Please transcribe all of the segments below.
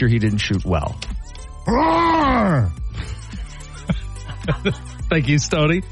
year he didn't shoot well. Thank you, Stoney.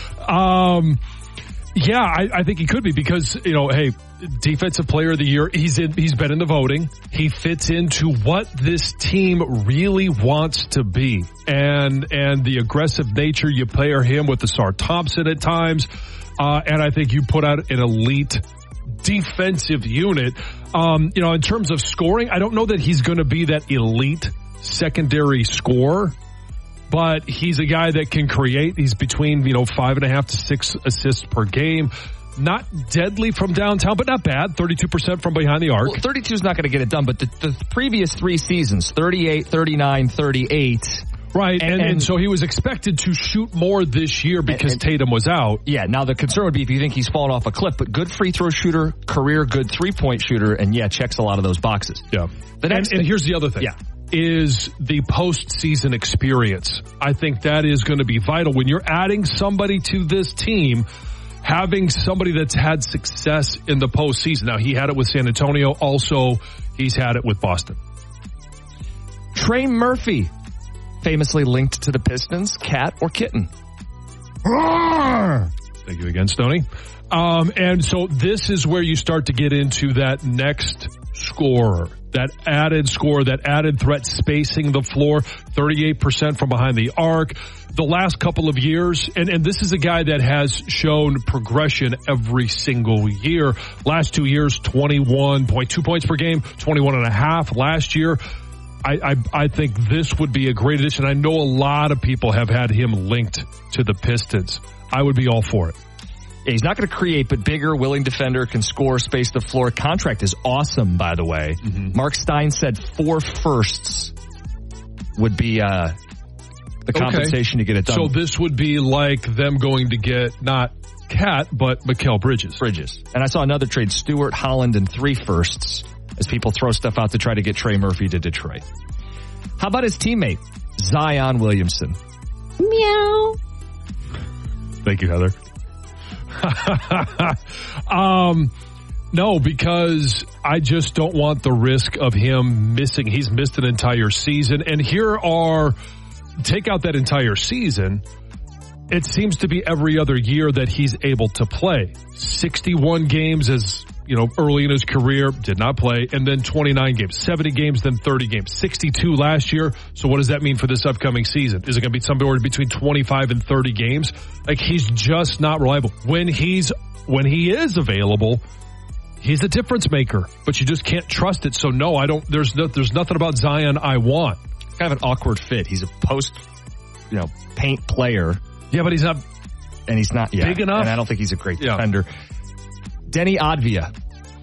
Yeah, I think he could be because, hey, Defensive Player of the Year, he's been in the voting. He fits into what this team really wants to be. And the aggressive nature, you pair him with the Sar Thompson at times. And I think you put out an elite defensive unit. In terms of scoring, I don't know that he's going to be that elite secondary scorer. But he's a guy that can create. He's between, 5.5 to 6 assists per game. Not deadly from downtown, but not bad. 32% from behind the arc. Well, 32 is not going to get it done, but the previous 3 seasons, 38, 39, 38. Right, and so he was expected to shoot more this year because Tatum was out. Yeah, now the concern would be if you think he's fallen off a cliff, but good free throw shooter, career good three-point shooter, and checks a lot of those boxes. Yeah. And here's the other thing. Yeah. Is the postseason experience. I think that is going to be vital. When you're adding somebody to this team, having somebody that's had success in the postseason. Now, he had it with San Antonio. Also, he's had it with Boston. Trey Murphy, famously linked to the Pistons, cat or kitten? Thank you again, Stoney. And so this is where you start to get into that next scorer. That added score, that added threat, spacing the floor, 38% from behind the arc. The last couple of years, and this is a guy that has shown progression every single year. Last 2 years, 21.2 points per game, 21.5 last year. I think this would be a great addition. I know a lot of people have had him linked to the Pistons. I would be all for it. Yeah, he's not going to create, but bigger, willing defender, can score, space the floor. Contract is awesome, by the way. Mm-hmm. Mark Stein said 4 firsts would be the compensation to get it done. So this would be like them going to get not Cat, but Mikal Bridges. And I saw another trade, Stewart, Holland, and 3 firsts as people throw stuff out to try to get Trey Murphy to Detroit. How about his teammate, Zion Williamson? Meow. Thank you, Heather. No, because I just don't want the risk of him missing. He's missed an entire season. And take out that entire season, it seems to be every other year that he's able to play. 61 games as, early in his career, did not play. And then 29 games, 70 games, then 30 games, 62 last year. So what does that mean for this upcoming season? Is it going to be somewhere between 25 and 30 games? Like, he's just not reliable. When he is available, he's a difference maker, but you just can't trust it. So no, I don't, there's nothing about Zion I want. Kind of an awkward fit. He's a post, paint player. Yeah, but he's not big enough. And I don't think he's a great defender. Denny Advia.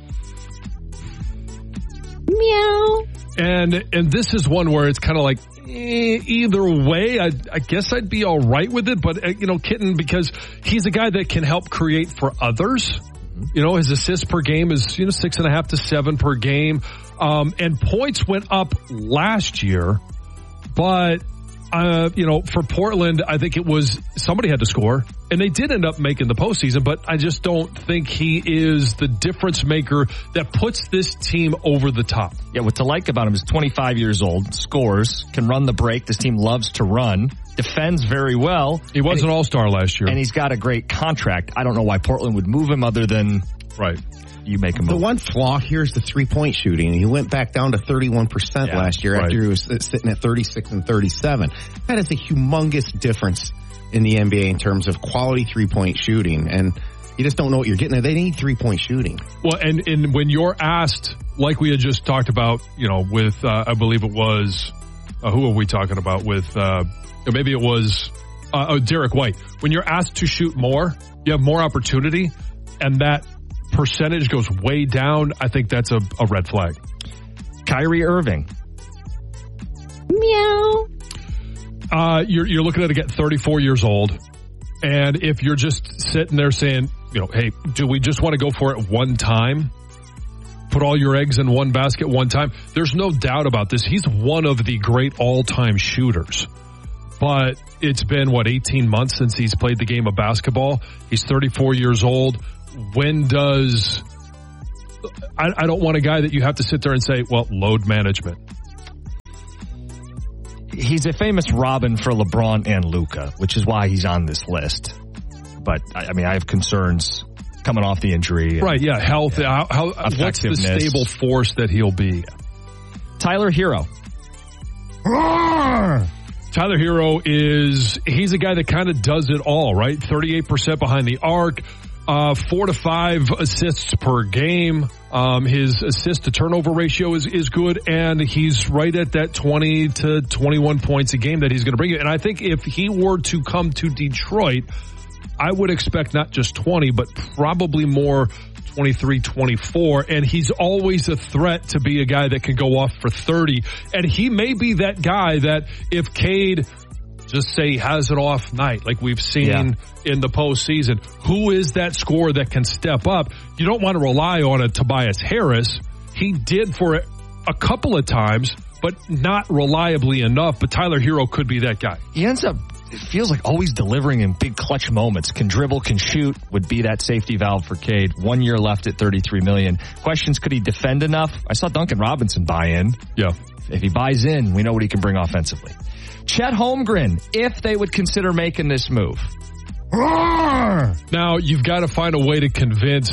Meow. And this is one where it's kind of like, either way, I guess I'd be all right with it. But, Kitten, because he's a guy that can help create for others. His assists per game is, 6.5 to 7 per game. And points went up last year. But, for Portland, I think it was somebody had to score. And they did end up making the postseason, but I just don't think he is the difference maker that puts this team over the top. Yeah, what to like about him is 25 years old, scores, can run the break. This team loves to run, defends very well. He was an all-star last year. And he's got a great contract. I don't know why Portland would move him other than... Right. You make a move. The one flaw here is the three-point shooting. He went back down to 31% last year after he was sitting at 36 and 37. That is a humongous difference in the NBA in terms of quality three-point shooting. And you just don't know what you're getting. They need three-point shooting. Well, and when you're asked, like we had just talked about, with, I believe it was, who are we talking about with, maybe it was Derek White. When you're asked to shoot more, you have more opportunity, and that percentage goes way down. I think that's a red flag. Kyrie Irving. Meow. You're looking at, again, 34 years old. And if you're just sitting there saying, hey, do we just want to go for it one time? Put all your eggs in one basket one time? There's no doubt about this. He's one of the great all-time shooters. But it's been, 18 months since he's played the game of basketball. He's 34 years old. When does... I don't want a guy that you have to sit there and say, well, load management. he's a famous Robin for LeBron and Luka, which is why he's on this list. But, I mean, I have concerns coming off the injury. Right, yeah, health. Yeah. What's the stable force that he'll be? Tyler Hero. Tyler Hero he's a guy that kind of does it all, right? 38% behind the arc, 4 to 5 assists per game. His assist to turnover ratio is good, and he's right at that 20 to 21 points a game that he's going to bring you. And I think if he were to come to Detroit, I would expect not just 20, but probably more 23, 24. And he's always a threat to be a guy that can go off for 30. And he may be that guy that if Cade, just say, has an off night like we've seen in the postseason, who is that scorer that can step up? You don't want to rely on a Tobias Harris. He did for a couple of times, but not reliably enough. But Tyler Hero could be that guy. He ends up, it feels like always delivering in big clutch moments. Can dribble, can shoot, would be that safety valve for Cade. 1 year left at $33 million. Questions, could he defend enough? I saw Duncan Robinson buy in. Yeah. If he buys in, we know what he can bring offensively. Chet Holmgren, if they would consider making this move. Now, you've got to find a way to convince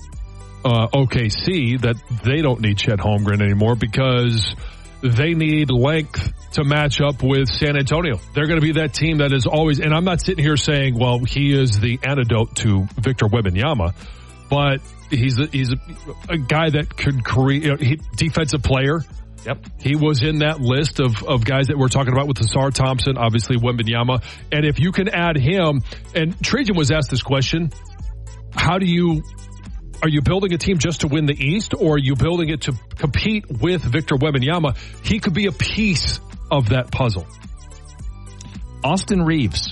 OKC that they don't need Chet Holmgren anymore, because they need length to match up with San Antonio. They're going to be that team that is always, and I'm not sitting here saying, well, he is the antidote to Victor Wembanyama, but he's a guy that could create, defensive player. Yep. He was in that list of guys that we're talking about with Ausar Thompson, obviously Wembanyama. And if you can add him, and Trajan was asked this question, are you building a team just to win the East, or are you building it to compete with Victor Wembanyama? He could be a piece of that puzzle. Austin Reeves.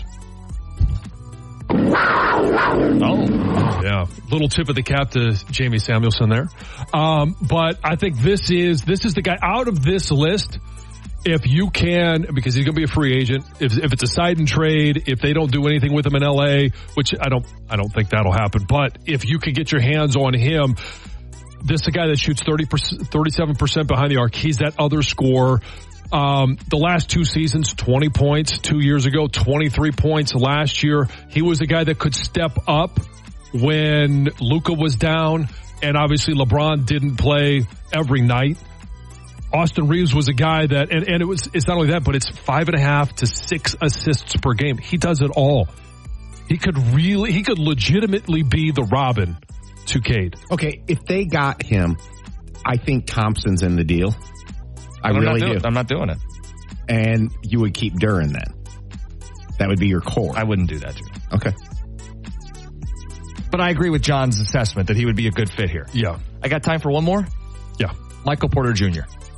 Oh, yeah. Little tip of the cap to Jamie Samuelson there. But I think this is the guy out of this list. If you can, because he's going to be a free agent, if it's a sign and trade, if they don't do anything with him in LA, which I don't think that'll happen, but if you could get your hands on him, this is a guy that shoots 37% behind the arc. He's that other scorer. The last 2 seasons, 20 points 2 years ago, 23 points last year. He was a guy that could step up when Luka was down, and obviously LeBron didn't play every night. Austin Reeves was a guy that, and it's not only that, but it's 5.5 to 6 assists per game. He does it all. He could legitimately be the Robin to Cade. Okay, if they got him, I think Thompson's in the deal. I really do. I'm not doing it. And you would keep Duren then. That would be your core. I wouldn't do that, Drew. Okay. But I agree with John's assessment that he would be a good fit here. Yeah. I got time for one more? Yeah. Michael Porter Jr.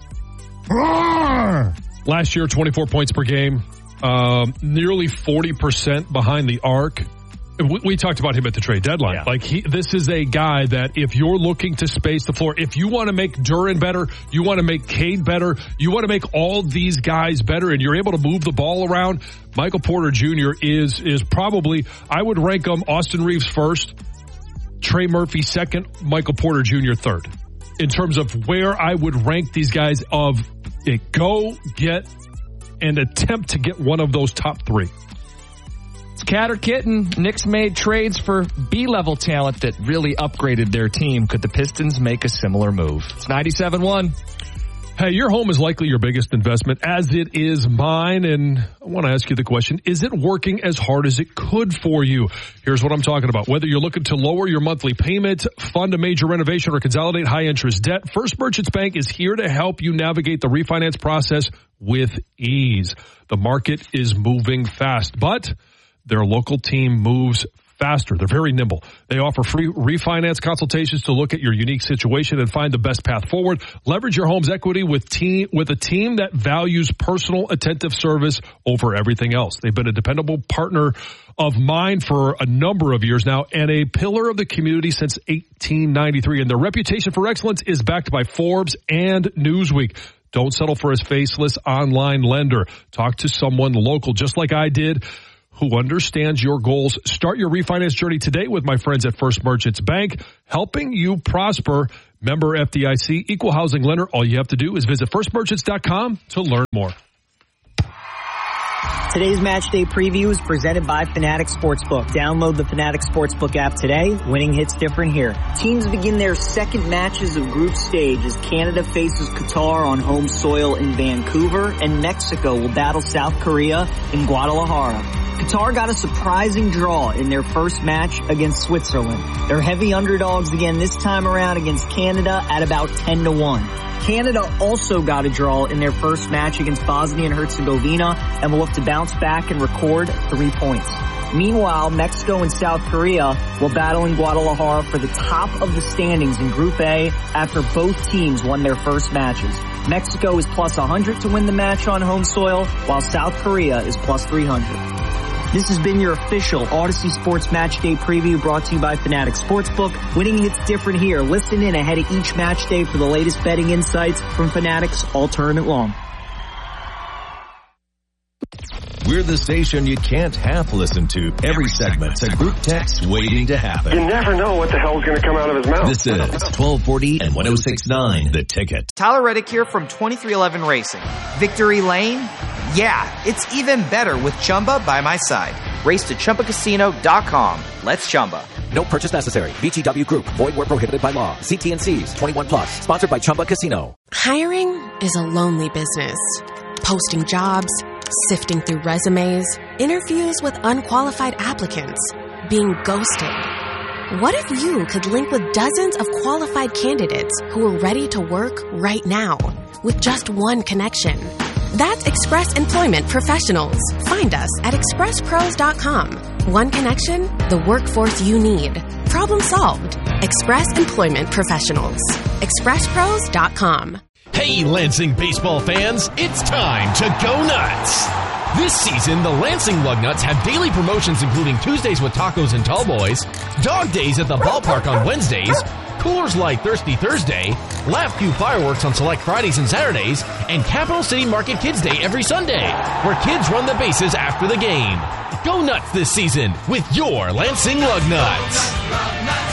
Last year, 24 points per game, nearly 40% behind the arc. We talked about him at the trade deadline. Yeah. Like this is a guy that if you're looking to space the floor, if you want to make Duren better, you want to make Cade better, you want to make all these guys better, and you're able to move the ball around, Michael Porter Jr. is probably, I would rank him Austin Reeves first, Trey Murphy second, Michael Porter Jr. third. In terms of where I would rank these guys of go get and attempt to get one of those top 3. It's cat or kitten. Knicks made trades for B-level talent that really upgraded their team. Could the Pistons make a similar move? It's 97.1. Hey, your home is likely your biggest investment, as it is mine. And I want to ask you the question, is it working as hard as it could for you? Here's what I'm talking about. Whether you're looking to lower your monthly payment, fund a major renovation, or consolidate high-interest debt, First Merchants Bank is here to help you navigate the refinance process with ease. The market is moving fast, but their local team moves faster. They're very nimble. They offer free refinance consultations to look at your unique situation and find the best path forward. Leverage your home's equity with a team that values personal, attentive service over everything else. They've been a dependable partner of mine for a number of years now and a pillar of the community since 1893. And their reputation for excellence is backed by Forbes and Newsweek. Don't settle for a faceless online lender. Talk to someone local, just like I did, who understands your goals. Start your refinance journey today with my friends at First Merchants Bank, helping you prosper. Member FDIC, equal housing lender. All you have to do is visit firstmerchants.com to learn more. Today's match day preview is presented by Fanatics Sportsbook. Download the Fanatics Sportsbook app today. Winning hits different here. Teams begin their second matches of group stage as Canada faces Qatar on home soil in Vancouver, and Mexico will battle South Korea in Guadalajara. Qatar got a surprising draw in their first match against Switzerland. They're heavy underdogs again this time around against Canada at about 10-1. Canada also got a draw in their first match against Bosnia and Herzegovina and will look to bounce back and record 3 points. Meanwhile, Mexico and South Korea will battle in Guadalajara for the top of the standings in Group A after both teams won their first matches. Mexico is plus 100 to win the match on home soil, while South Korea is plus 300. This has been your official Odyssey Sports Match Day preview brought to you by Fanatics Sportsbook. Winning hits different here. Listen in ahead of each match day for the latest betting insights from Fanatics all tournament long. We're the station you can't half listen to. Every segment's a group text waiting to happen. You never know what the hell's going to come out of his mouth. This is 1240 and 106.9 The Ticket. Tyler Reddick here from 2311 Racing. Victory Lane? Yeah, it's even better with Chumba by my side. Race to ChumbaCasino.com. Let's Chumba. No purchase necessary. VGW Group. Void where prohibited by law. See T&Cs. 21 plus. Sponsored by Chumba Casino. Hiring is a lonely business. Posting jobs, sifting through resumes, interviews with unqualified applicants, being ghosted. What if you could link with dozens of qualified candidates who are ready to work right now with just one connection? That's Express Employment Professionals. Find us at expresspros.com. One connection, the workforce you need. Problem solved. Express Employment Professionals. expresspros.com. Hey, Lansing baseball fans, it's time to go nuts! This season, the Lansing Lugnuts have daily promotions including Tuesdays with tacos and tall boys, dog days at the ballpark on Wednesdays, Coors Light Thirsty Thursday, Laugh Cue fireworks on select Fridays and Saturdays, and Capital City Market Kids Day every Sunday, where kids run the bases after the game. Go nuts this season with your Lansing Lugnuts!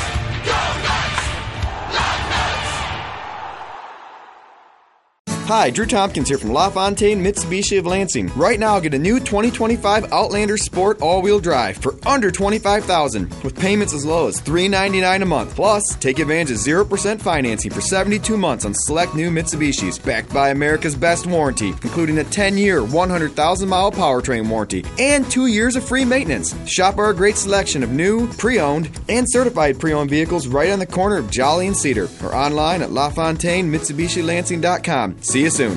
Hi, Drew Tompkins here from LaFontaine Mitsubishi of Lansing. Right now, get a new 2025 Outlander Sport all-wheel drive for under $25,000 with payments as low as $399 a month. Plus, take advantage of 0% financing for 72 months on select new Mitsubishis, backed by America's best warranty, including a 10-year, 100,000-mile powertrain warranty and 2 years of free maintenance. Shop our great selection of new, pre-owned, and certified pre-owned vehicles right on the corner of Jolly and Cedar or online at LaFontaineMitsubishiLansing.com. See you soon.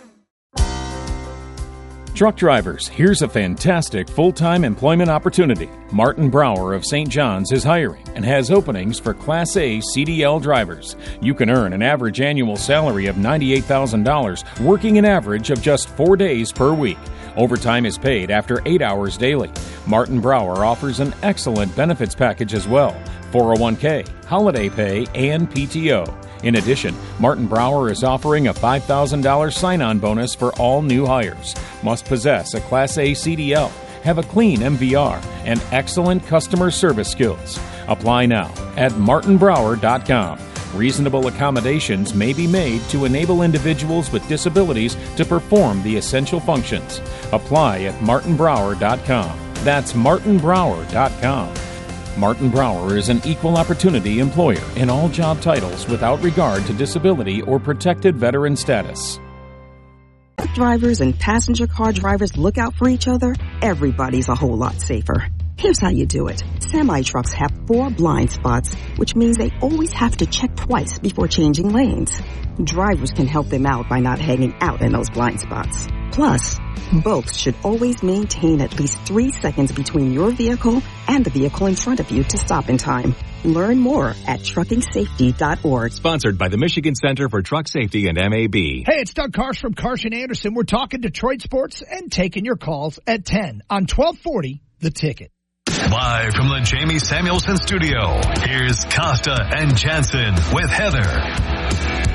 Truck drivers, here's a fantastic full-time employment opportunity. Martin Brower of St. John's is hiring and has openings for Class A CDL drivers. You can earn an average annual salary of $98,000, working an average of just 4 days per week. Overtime is paid after 8 hours daily. Martin Brower offers an excellent benefits package as well: 401k, holiday pay, and PTO. In addition, Martin Brower is offering a $5,000 sign-on bonus for all new hires. Must possess a Class A CDL, have a clean MVR, and excellent customer service skills. Apply now at martinbrower.com. Reasonable accommodations may be made to enable individuals with disabilities to perform the essential functions. Apply at martinbrower.com. That's martinbrower.com. Martin Brower is an equal opportunity employer in all job titles without regard to disability or protected veteran status. Drivers and passenger car drivers look out for each other, everybody's a whole lot safer. Here's how you do it. Semi-trucks have 4 blind spots, which means they always have to check twice before changing lanes. Drivers can help them out by not hanging out in those blind spots. Plus, both should always maintain at least 3 seconds between your vehicle and the vehicle in front of you to stop in time. Learn more at truckingsafety.org. Sponsored by the Michigan Center for Truck Safety and MAB. Hey, it's Doug Karsh from Karsh & Anderson. We're talking Detroit sports and taking your calls at 10 on 1240 The Ticket. Live from the Jamie Samuelson studio, here's Costa and Jansen with Heather.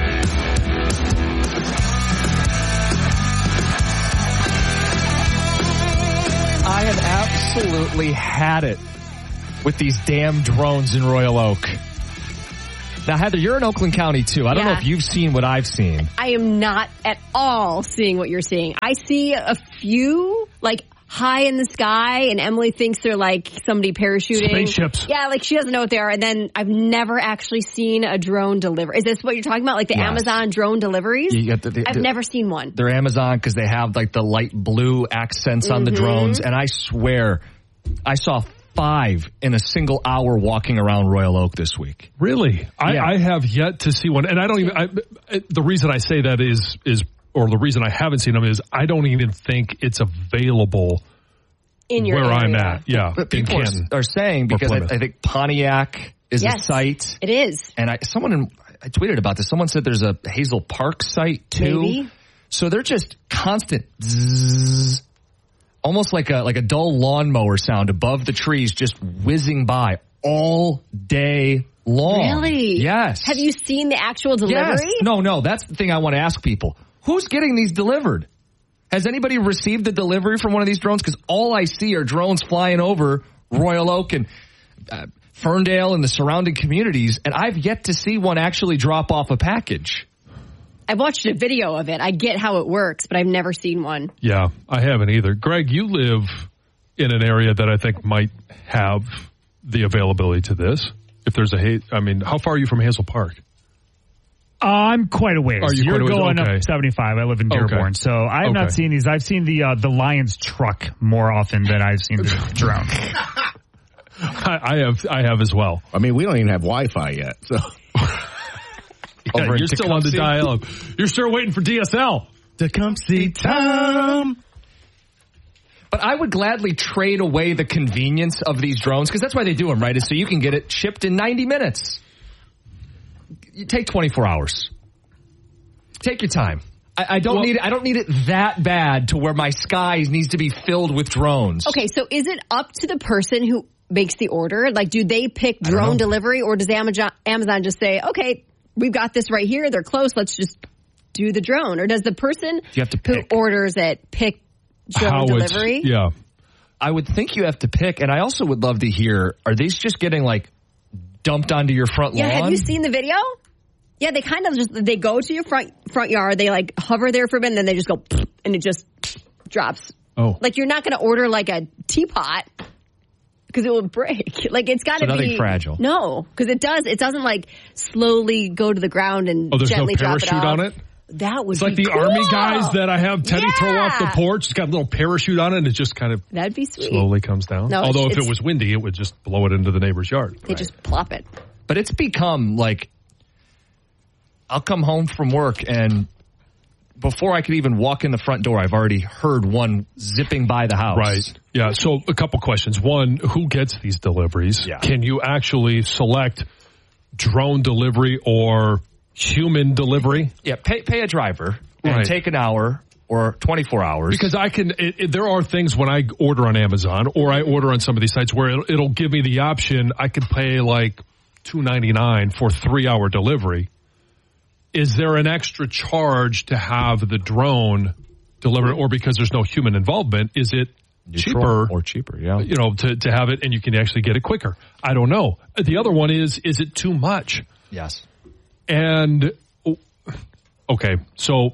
I have absolutely had it with these damn drones in Royal Oak. Now, Heather, you're in Oakland County, too. I don't know if you've seen what I've seen. I am not at all seeing what you're seeing. I see a few like high in the sky, and Emily thinks they're like somebody parachuting. Spaceships. Yeah, like she doesn't know what they are. And then I've never actually seen a drone deliver. Is this what you're talking about? Like the Amazon drone deliveries? I've never seen one. They're Amazon because they have like the light blue accents on the drones. And I swear, I saw 5 in a single hour walking around Royal Oak this week. Really? I have yet to see one. And I don't even, the reason I say that is, or the reason I haven't seen them is I don't even think it's available in your where area. I'm at. Yeah. But people are saying, because I think Pontiac is a site. It is. And I tweeted about this. Someone said there's a Hazel Park site too. Maybe. So they're just constant zzz, almost like a dull lawnmower sound above the trees, just whizzing by all day long. Really? Yes. Have you seen the actual delivery? Yes. No. That's the thing I want to ask people. Who's getting these delivered? Has anybody received the delivery from one of these drones? Because all I see are drones flying over Royal Oak and Ferndale and the surrounding communities, and I've yet to see one actually drop off a package. I've watched a video of it. I get how it works, but I've never seen one. Yeah, I haven't either. Greg, you live in an area that I think might have the availability to this. If there's how far are you from Hazel Park? I'm quite a ways. You're going up 75. I live in Dearborn, so I have not seen these. I've seen the Lions truck more often than I've seen the drone. I have as well. I mean, we don't even have Wi-Fi yet, so. Yeah, you're still on the dial-up. You're still waiting for DSL. Tecumseh Tom. But I would gladly trade away the convenience of these drones, because that's why they do them, right? Is so you can get it shipped in 90 minutes. You take 24 hours. Take your time. I don't need it that bad to where my skies needs to be filled with drones. Okay, so is it up to the person who makes the order? Like, do they pick drone delivery, or does Amazon just say, okay, we've got this right here, they're close, let's just do the drone? Or does the person who orders it pick drone delivery? Yeah. I would think you have to pick, and I also would love to hear, are these just getting like dumped onto your front lawn? Yeah, have you seen the video? Yeah, they kind of they go to your front yard, they like hover there for a minute, and then they just go, and it just drops. Oh. Like, you're not going to order like a teapot because it will break. Like, it's got to be nothing fragile. No, because it doesn't like slowly go to the ground and gently drop it off. There's no parachute on it? That would It's like be the cool. Army guys that I have Teddy throw off the porch. It's got a little parachute on it, and it just kind of That'd be sweet. slowly comes down. No, Although if it was windy, it would just blow it into the neighbor's yard. They just plop it. But it's become like, I'll come home from work, and before I could even walk in the front door, I've already heard one zipping by the house. Right. Yeah. So a couple questions. One, who gets these deliveries? Yeah. Can you actually select drone delivery or human delivery? Yeah. Pay a driver and take an hour or 24 hours. Because there are things when I order on Amazon or I order on some of these sites where it'll give me the option. I could pay like $2.99 for 3-hour delivery. Is there an extra charge to have the drone delivered, or because there's no human involvement, is it cheaper? Yeah. You know, to have it and you can actually get it quicker. I don't know. The other one is it too much? Yes. And, okay, so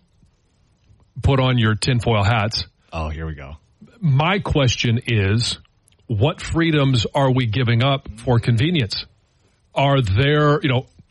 put on your tinfoil hats. Oh, here we go. My question is, what freedoms are we giving up for convenience? Are there,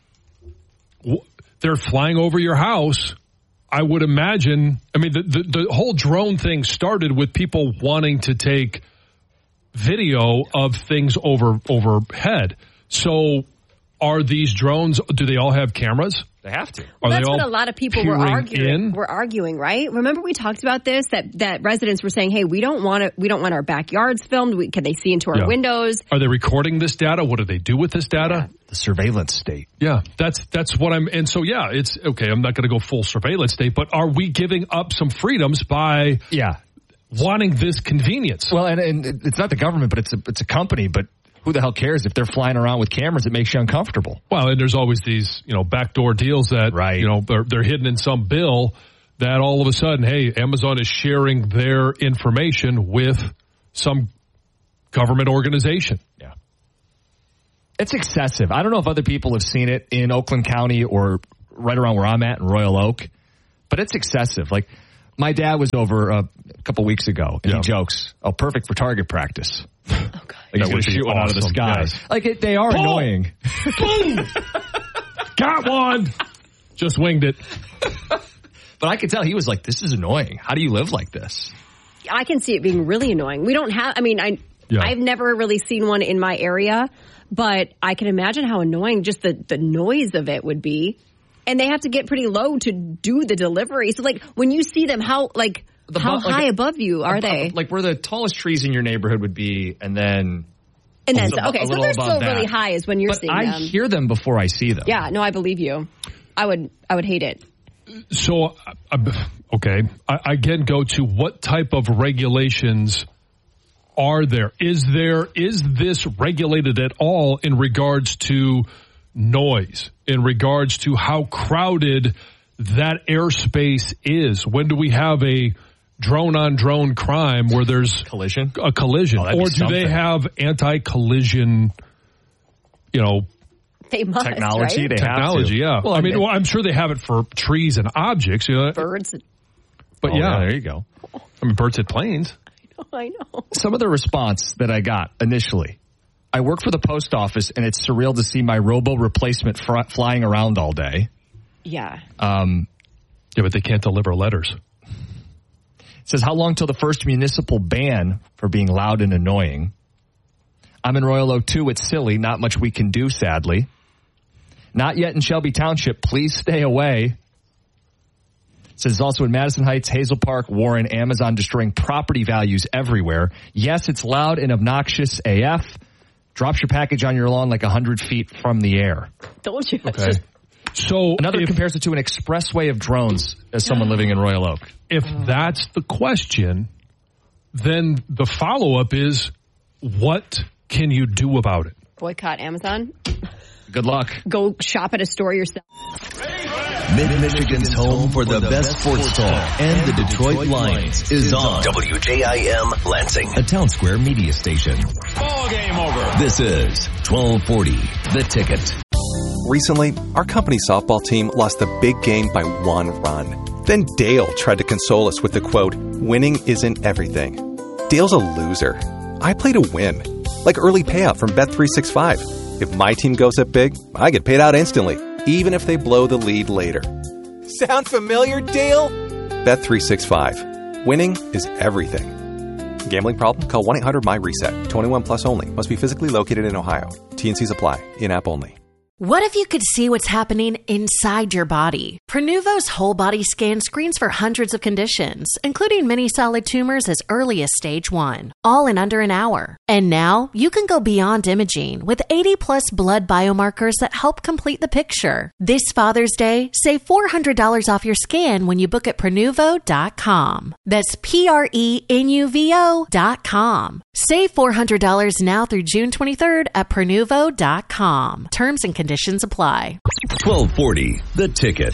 they're flying over your house. I would imagine, the whole drone thing started with people wanting to take video of things overhead. So are these drones, do they all have cameras? They have to. Well, that's what a lot of people were arguing, right? Remember we talked about this, that residents were saying, hey, we don't want our backyards filmed. Can they see into our windows? Are they recording this data? What do they do with this data? Yeah. The surveillance state. Yeah, that's what and so it's okay, I'm not going to go full surveillance state, but are we giving up some freedoms by wanting this convenience? Well, and it's not the government, but it's a company, but who the hell cares if they're flying around with cameras? It makes you uncomfortable. Well, and there's always these, backdoor deals that, they're hidden in some bill that all of a sudden, hey, Amazon is sharing their information with some government organization. Yeah. It's excessive. I don't know if other people have seen it in Oakland County or right around where I'm at in Royal Oak, but it's excessive. Like, my dad was over a couple weeks ago, and he jokes, "Oh, perfect for target practice." Oh God! Like he's going to shoot one out of the sky. Yes. Like they are annoying. Boom! Got one. Just winged it. But I could tell he was like, "This is annoying. How do you live like this?" I can see it being really annoying. We don't have. I mean, I've never really seen one in my area, but I can imagine how annoying just the noise of it would be. And they have to get pretty low to do the delivery. So, like, when you see them, how high above you are they? Like where the tallest trees in your neighborhood would be, and then so they're still really high is when you're seeing them. I hear them before I see them. Yeah, no, I believe you. I would hate it. So, okay, I again go to what type of regulations are there? Is this regulated at all in regards to noise, in regards to how crowded that airspace is? When do we have a drone-on-drone crime where there's a collision? Or do they have anti-collision, they must, technology? Right? They technology, have to. Yeah. Well, I'm sure they have it for trees and objects. Birds. But there you go. I mean, birds hit planes. I know. Some of the response that I got initially, I work for the post office, and it's surreal to see my robo replacement flying around all day. Yeah. But they can't deliver letters. It says, how long till the first municipal ban for being loud and annoying? I'm in Royal Oak, too. It's silly. Not much we can do, sadly. Not yet in Shelby Township. Please stay away. It says also in Madison Heights, Hazel Park, Warren, Amazon destroying property values everywhere. Yes, it's loud and obnoxious AF. Drops your package on your lawn like 100 feet from the air. Told you. Okay. So another compares it to an expressway of drones as someone living in Royal Oak. If that's the question, then the follow-up is, what can you do about it? Boycott Amazon? Good luck. Go shop at a store yourself. Mid-Michigan's home for the best sports talk and the Detroit Lions is on WJIM Lansing, a Town Square media station. Ball game over. This is 1240, The Ticket. Recently, our company softball team lost the big game by 1 run. Then Dale tried to console us with the quote, "Winning isn't everything." Dale's a loser. I play to win, like early payout from Bet365. If my team goes up big, I get paid out instantly, even if they blow the lead later. Sound familiar, Dale? Bet365. Winning is everything. Gambling problem? Call 1-800-MY-RESET. 21 plus only. Must be physically located in Ohio. T&Cs apply. In-app only. What if you could see what's happening inside your body? Prenuvo's whole body scan screens for hundreds of conditions, including many solid tumors as early as stage 1, all in under an hour. And now you can go beyond imaging with 80 plus blood biomarkers that help complete the picture. This Father's Day, save $400 off your scan when you book at Prenuvo.com. That's Prenuvo.com. Save $400 now through June 23rd at Prenuvo.com. Terms and conditions apply. 1240, The Ticket.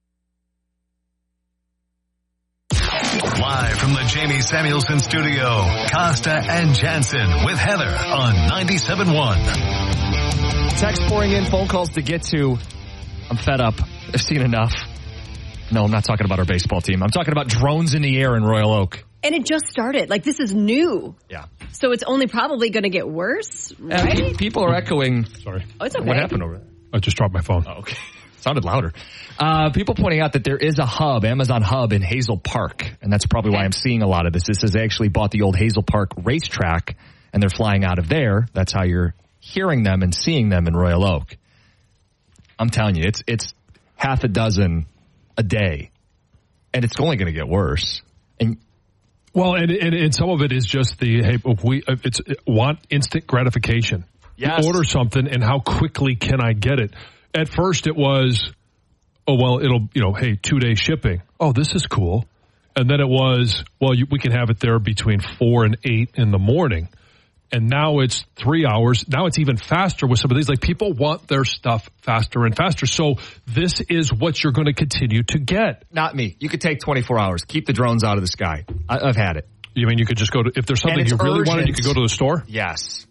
Live from the Jamie Samuelson studio, Costa and Jansen with Heather on 97.1. Text pouring in, phone calls to get to. I'm fed up. I've seen enough. No, I'm not talking about our baseball team. I'm talking about drones in the air in Royal Oak. And it just started. Like, this is new. Yeah. So it's only probably going to get worse, right? People are echoing. Sorry. Oh, it's okay. What happened over there? I just dropped my phone. Oh, okay. Sounded louder. People pointing out that there is a hub, Amazon hub in Hazel Park. And that's probably why I'm seeing a lot of this. This is they actually bought the old Hazel Park racetrack, and they're flying out of there. That's how you're hearing them and seeing them in Royal Oak. I'm telling you, it's half a dozen a day. And it's only going to get worse. And and some of it is just want instant gratification. Yes. You order something, and how quickly can I get it? At first, it was, it'll 2-day shipping. Oh, this is cool. And then it was, we can have it there between 4 and 8 in the morning. And now it's 3 hours. Now it's even faster with some of these. Like, people want their stuff faster and faster. So this is what you're going to continue to get. Not me. You could take 24 hours. Keep the drones out of the sky. I've had it. You mean you could just go to, if there's something you really wanted, you could go to the store? Yes.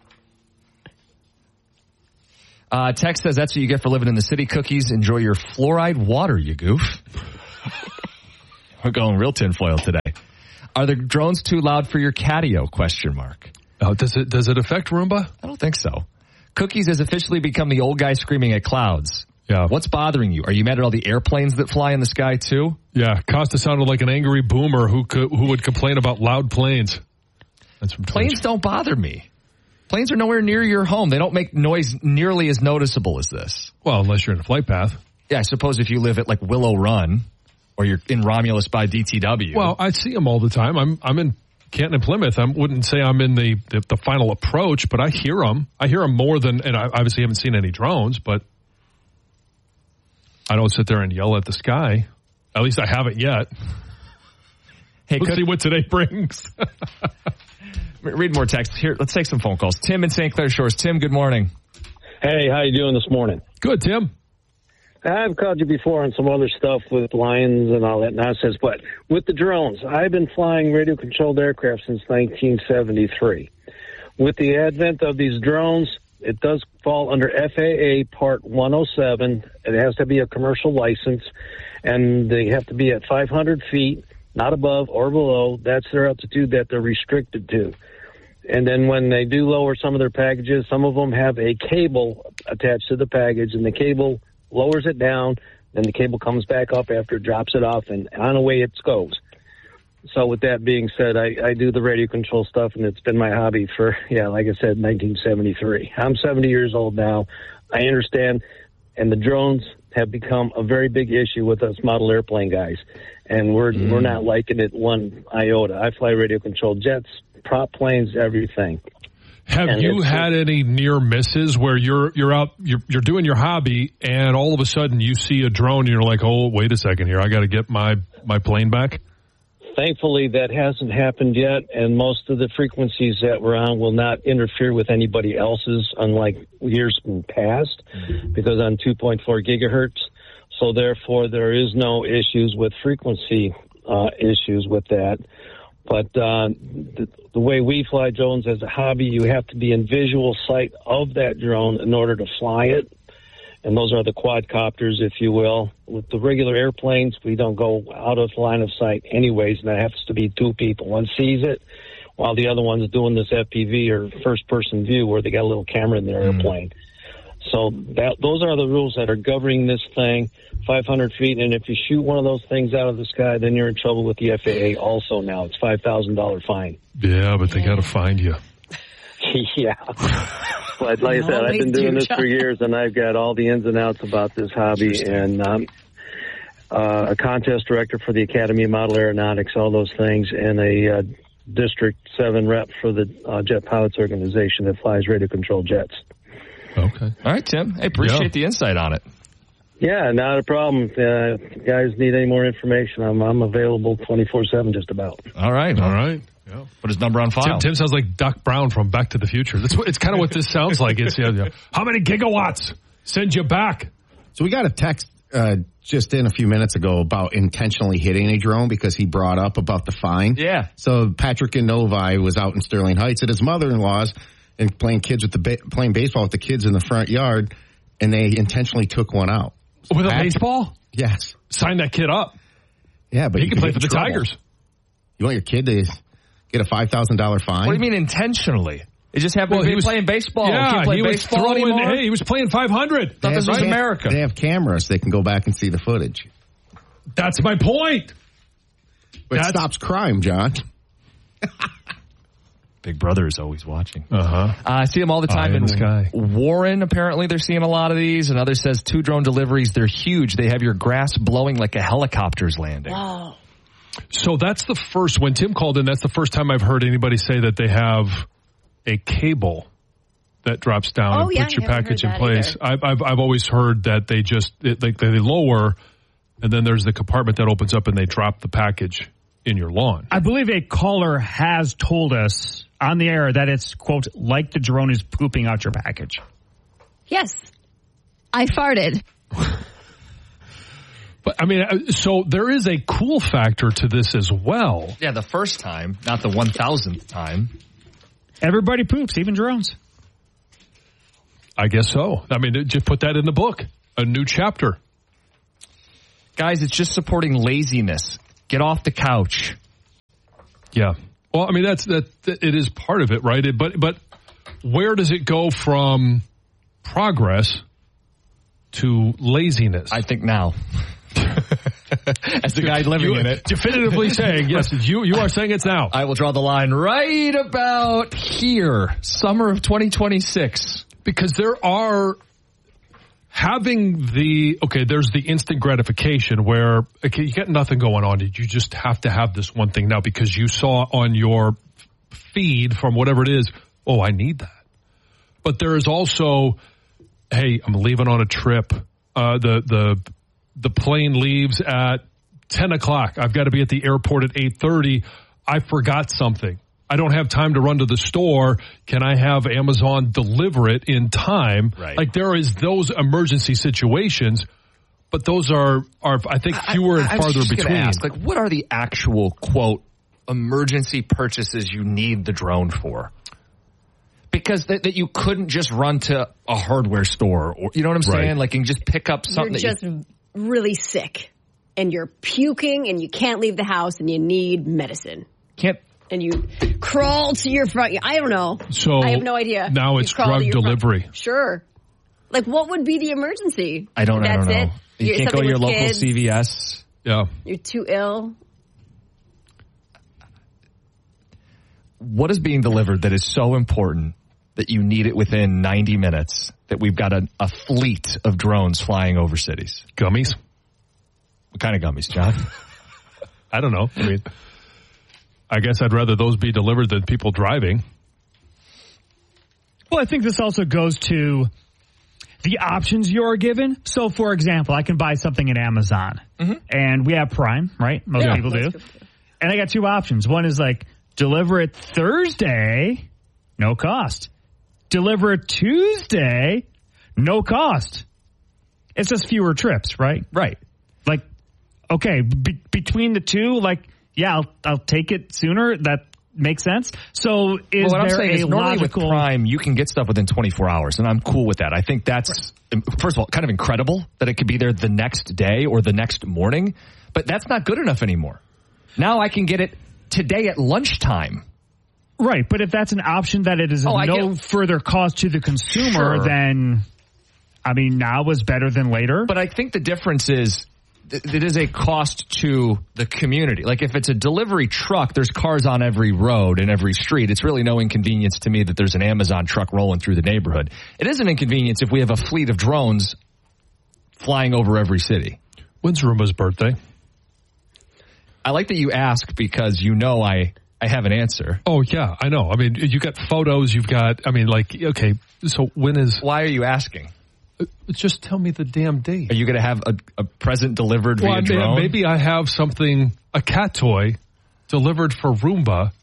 Text says that's what you get for living in the city. Cookies. Enjoy your fluoride water, you goof. We're going real tinfoil today. Are the drones too loud for your catio? ? Oh, does it affect Roomba? I don't think so. Cookies has officially become the old guy screaming at clouds. Yeah. What's bothering you? Are you mad at all the airplanes that fly in the sky too? Yeah. Costa sounded like an angry boomer who would complain about loud planes. That's from Planes don't bother me. Planes are nowhere near your home. They don't make noise nearly as noticeable as this. Well, unless you're in a flight path. Yeah, I suppose if you live at like Willow Run or you're in Romulus by DTW. Well, I see them all the time. I'm in Canton and Plymouth. I wouldn't say I'm in the final approach, but I hear them. I hear them more than, and I obviously haven't seen any drones, but I don't sit there and yell at the sky. At least I haven't yet. Hey, let's see what today brings. Read more texts. Here, let's take some phone calls. Tim in St. Clair Shores. Tim, good morning. Hey, how you doing this morning? Good, Tim. I've called you before on some other stuff with Lions and all that nonsense, but with the drones, I've been flying radio-controlled aircraft since 1973. With the advent of these drones, it does fall under FAA Part 107. It has to be a commercial license, and they have to be at 500 feet, not above or below. That's their altitude that they're restricted to. And then when they do lower some of their packages, some of them have a cable attached to the package, and the cable lowers it down, then the cable comes back up after it drops it off, and on away it goes. So with that being said, I do the radio control stuff, and it's been my hobby for, like I said, 1973. I'm 70 years old now. I understand, and the drones have become a very big issue with us model airplane guys, and we're not liking it one iota. I fly radio-controlled jets, prop planes, everything. Have you had any near misses where you're out, you're doing your hobby, and all of a sudden you see a drone, and you're like, oh, wait a second here, I got to get my plane back? Thankfully, that hasn't happened yet, and most of the frequencies that we're on will not interfere with anybody else's, unlike years past, because on 2.4 gigahertz. So therefore, there is no issues with frequency issues with that. But the way we fly drones as a hobby, you have to be in visual sight of that drone in order to fly it. And those are the quadcopters, if you will. With the regular airplanes, we don't go out of line of sight anyways, and that has to be two people. One sees it, while the other one's doing this FPV or first-person view where they got a little camera in their airplane. So those are the rules that are governing this thing, 500 feet. And if you shoot one of those things out of the sky, then you're in trouble with the FAA also now. It's $5,000 fine. Yeah, but they got to find you. Yeah. But like I said, I've been doing this for years, and I've got all the ins and outs about this hobby. And a contest director for the Academy of Model Aeronautics, all those things, and a District 7 rep for the Jet Pilots Organization that flies radio-controlled jets. Okay. All right, Tim. I appreciate the insight on it. Yeah, not a problem. If you guys need any more information, I'm available 24/7 just about. All right. Yeah. Put his number on file. Tim sounds like Doc Brown from Back to the Future. It's kind of what this sounds like. It's how many gigawatts? Send you back. So we got a text just in a few minutes ago about intentionally hitting a drone because he brought up about the fine. Yeah. So Patrick in Novi was out in Sterling Heights at his mother-in-law's and playing baseball with the kids in the front yard, and they intentionally took one out. With a baseball? Yes. Sign that kid up. Yeah, but he can play for the Tigers. You want your kid to get a $5,000 fine? What do you mean intentionally? It just happened to be playing baseball. Yeah, he was throwing. Hey, he was playing 500. Thought this was America. They have cameras. They can go back and see the footage. That's my point. But it stops crime, John. Big Brother is always watching. I see them all the time in the sky. Warren, apparently, they're seeing a lot of these. Another says 2 drone deliveries. They're huge. They have your grass blowing like a helicopter's landing. Wow. So that's the first, when Tim called in, that's the first time I've heard anybody say that they have a cable that drops down and puts your package in place. I've always heard that they just, they lower, and then there's the compartment that opens up and they drop the package in your lawn. I believe a caller has told us on the air that it's, quote, like the drone is pooping out your package. Yes. I farted. But, I mean, so there is a cool factor to this as well. Yeah, the first time, not the 1,000th time. Everybody poops, even drones. I guess so. I mean, just put that in the book. A new chapter. Guys, it's just supporting laziness. Get off the couch. Yeah. Well, I mean, that it is part of it, right? But where does it go from progress to laziness? I think now. As the guy living in it. Definitively saying, yes, you are saying it's now. I will draw the line right about here, summer of 2026. Because there are there's the instant gratification where, okay, you got nothing going on. You just have to have this one thing now because you saw on your feed from whatever it is, oh, I need that. But there is also, hey, I'm leaving on a trip. The plane leaves at 10 o'clock. I've got to be at the airport at 8:30. I forgot something. I don't have time to run to the store. Can I have Amazon deliver it in time? Right. Like there is those emergency situations, but those are I think fewer and farther between. Ask, like, what are the actual, quote, emergency purchases you need the drone for? Because that you couldn't just run to a hardware store, or you know what I'm saying? Right. Like, and just pick up something. You're just really sick, and you're puking, and you can't leave the house, and you need medicine. And you crawl to your front. I don't know. So I have no idea. Now it's drug delivery. Sure. Like, what would be the emergency? I don't know. That's I don't it. know. You can't go to your local kids. CVS. Yeah. You're too ill. What is being delivered that is so important that you need it within 90 minutes that we've got a fleet of drones flying over cities? Gummies? What kind of gummies, John? I don't know. I mean, I guess I'd rather those be delivered than people driving. Well, I think this also goes to the options you're given. So, for example, I can buy something at Amazon, and we have Prime, right? Most people do. And I got two options. One is like, deliver it Thursday, no cost. Deliver it Tuesday, no cost. It's just fewer trips, right? Right. Like, okay, between the two, like, yeah, I'll take it sooner. That makes sense. So is what I'm there saying is normally logical... with Prime, you can get stuff within 24 hours, and I'm cool with that. I think that's, first of all, kind of incredible that it could be there the next day or the next morning, but that's not good enough anymore. Now I can get it today at lunchtime. Right, but if that's an option that it is further cost to the consumer, then, I mean, now is better than later. But I think the difference is it is a cost to the community. Like if it's a delivery truck, there's cars on every road and every street. It's really no inconvenience to me that there's an Amazon truck rolling through the neighborhood. It is an inconvenience if we have a fleet of drones flying over every city. When's Roomba's birthday? I like that you ask because you know I have an answer. Oh, yeah, I know. I mean, you got photos, you've got, I mean, like, okay, so when is... Why are you asking? Just tell me the damn date. Are you going to have a present delivered via drone? Maybe I have something, a cat toy, delivered for Roomba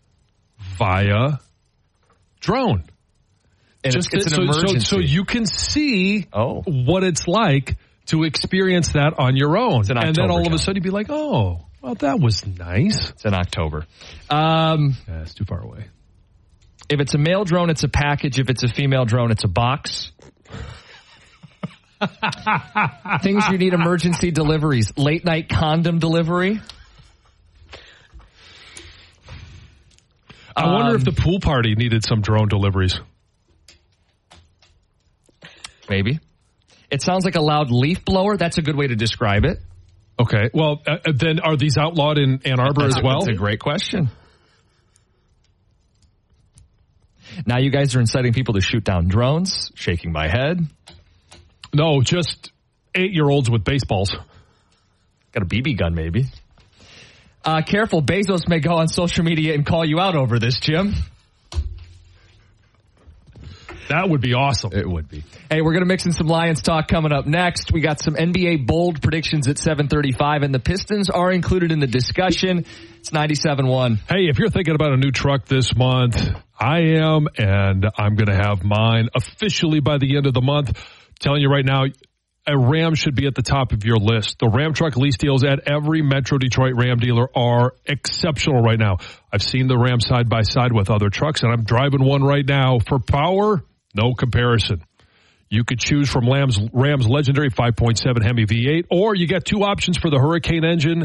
via drone. And it's an emergency. So you can see what it's like to experience that on your own. It's in October, and then all of a sudden you'd be like, oh, well, that was nice. It's in October. It's too far away. If it's a male drone, it's a package. If it's a female drone, it's a box. Things you need emergency deliveries. Late night condom delivery. I wonder if the pool party needed some drone deliveries. Maybe. It sounds like a loud leaf blower. That's a good way to describe it. Okay. Well, then are these outlawed in Ann Arbor as well? That's a great question. Now you guys are inciting people to shoot down drones. Shaking my head. No, just 8-year-olds with baseballs. Got a BB gun, maybe. Careful, Bezos may go on social media and call you out over this, Jim. That would be awesome. It would be. Hey, we're going to mix in some Lions talk coming up next. We got some NBA bold predictions at 7:35, and the Pistons are included in the discussion. It's 97.1. Hey, if you're thinking about a new truck this month, I am, and I'm going to have mine officially by the end of the month. I'm telling you right now, a Ram should be at the top of your list. The Ram truck lease deals at every Metro Detroit Ram dealer are exceptional right now. I've seen the Ram side by side with other trucks, and I'm driving one right now. For power, no comparison. You could choose from Ram's legendary 5.7 Hemi V8, or you get two options for the Hurricane engine.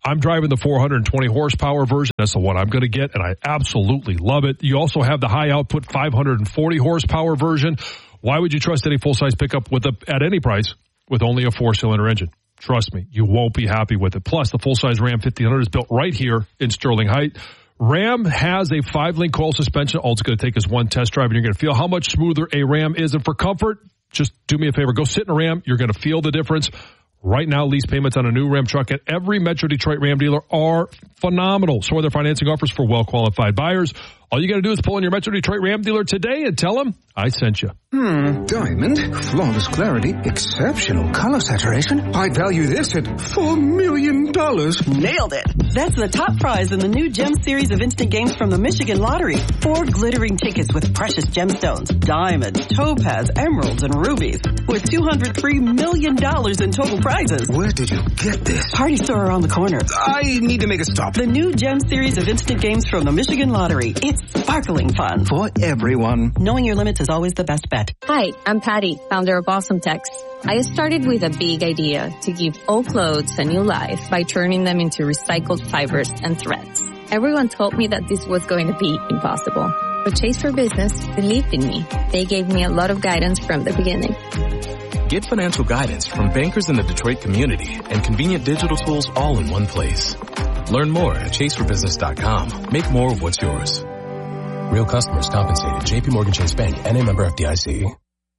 I'm driving the 420 horsepower version. That's the one I'm going to get, and I absolutely love it. You also have the high output 540 horsepower version. Why would you trust any full-size pickup at any price with only a 4-cylinder engine? Trust me, you won't be happy with it. Plus, the full-size Ram 1500 is built right here in Sterling Heights. Ram has a 5-link coil suspension. All it's going to take is one test drive, and you're going to feel how much smoother a Ram is. And for comfort, just do me a favor. Go sit in a Ram. You're going to feel the difference. Right now, lease payments on a new Ram truck at every Metro Detroit Ram dealer are phenomenal. So are their financing offers for well-qualified buyers. All you got to do is pull in your Metro Detroit Ram dealer today and tell them I sent you. Diamond, flawless clarity, exceptional color saturation. I'd value this at $4 million. Nailed it. That's the top prize in the new Gem series of instant games from the Michigan Lottery. 4 glittering tickets with precious gemstones, diamonds, topaz, emeralds, and rubies. With $203 million in total prizes. Where did you get this? Party store around the corner. I need to make a stop. The new Gem series of instant games from the Michigan Lottery. It's sparkling fun. For everyone. Knowing your limits is always the best bet. Hi, I'm Patty, founder of Awesome Tex. I started with a big idea to give old clothes a new life by turning them into recycled fibers and threads. Everyone told me that this was going to be impossible, but Chase for Business believed in me. They gave me a lot of guidance from the beginning. Get financial guidance from bankers in the Detroit community and convenient digital tools all in one place. Learn more at chaseforbusiness.com. Make more of what's yours. Real customers compensated. JP Morgan Chase Bank, N.A. member FDIC.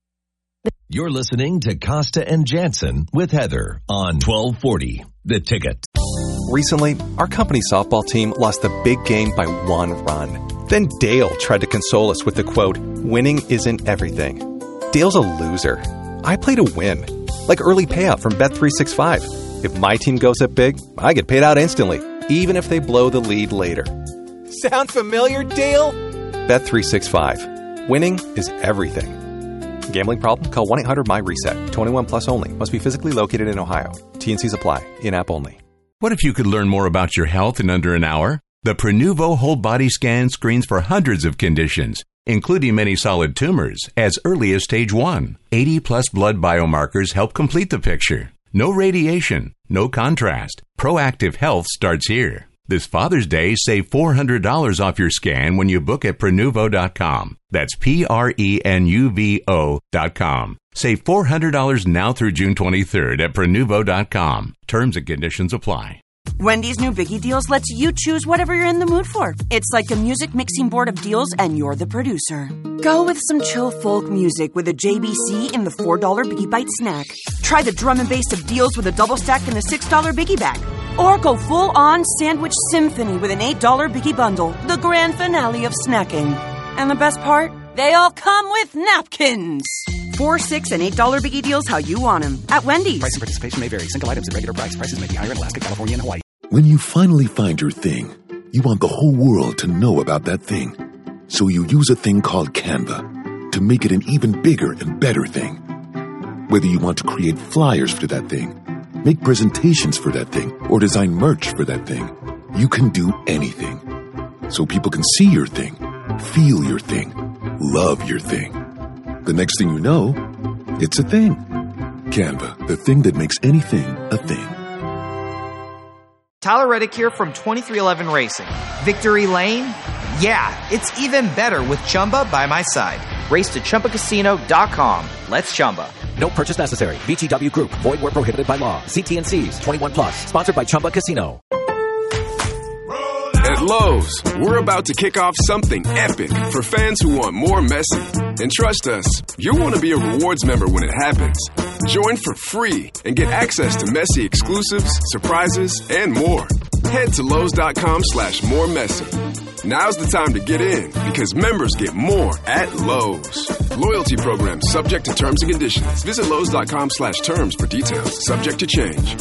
You're listening to Costa and Jansen with Heather on 1240 The Ticket. Recently, our company softball team lost the big game by 1 run. Then Dale tried to console us with the quote, "Winning isn't everything." Dale's a loser. I play to win. Like early payout from Bet365. If my team goes up big, I get paid out instantly, even if they blow the lead later. Sound familiar, Dale? Bet365. Winning is everything. Gambling problem? Call 1-800-MY-RESET. 21 plus only. Must be physically located in Ohio. T&Cs apply. In-app only. What if you could learn more about your health in under an hour? The Prenuvo whole body scan screens for hundreds of conditions, including many solid tumors, as early as stage 1. 80-plus blood biomarkers help complete the picture. No radiation, no contrast. Proactive health starts here. This Father's Day, save $400 off your scan when you book at Prenuvo.com. That's Prenuvo.com. Save $400 now through June 23rd at Prenuvo.com. Terms and conditions apply. Wendy's new Biggie Deals lets you choose whatever you're in the mood for. It's like a music mixing board of deals, and you're the producer. Go with some chill folk music with a JBC in the $4 Biggie Bite snack. Try the drum and bass of deals with a double stack in the $6 Biggie Bag. Or go full-on sandwich symphony with an $8 Biggie Bundle, the grand finale of snacking. And the best part? They all come with napkins. $4, $6, and $8 Biggie Deals how you want them at Wendy's. Price and participation may vary. Single items at regular price. Prices may be higher in Alaska, California, and Hawaii. When you finally find your thing, you want the whole world to know about that thing. So you use a thing called Canva to make it an even bigger and better thing. Whether you want to create flyers for that thing, make presentations for that thing, or design merch for that thing, you can do anything. So people can see your thing, feel your thing, love your thing. The next thing you know, it's a thing. Canva, the thing that makes anything a thing. Tyler Reddick here from 2311 Racing. Victory Lane? Yeah, it's even better with Chumba by my side. Race to ChumbaCasino.com. Let's Chumba. No purchase necessary. VGW Group. Void where prohibited by law. See T&Cs. 21 plus. Sponsored by Chumba Casino. At Lowe's, we're about to kick off something epic for fans who want more Messi. And trust us, you'll want to be a rewards member when it happens. Join for free and get access to Messi exclusives, surprises, and more. Head to Lowe's.com/moremessy. Now's the time to get in because members get more at Lowe's. Loyalty program subject to terms and conditions. Visit Lowe's.com/terms for details. Subject to change.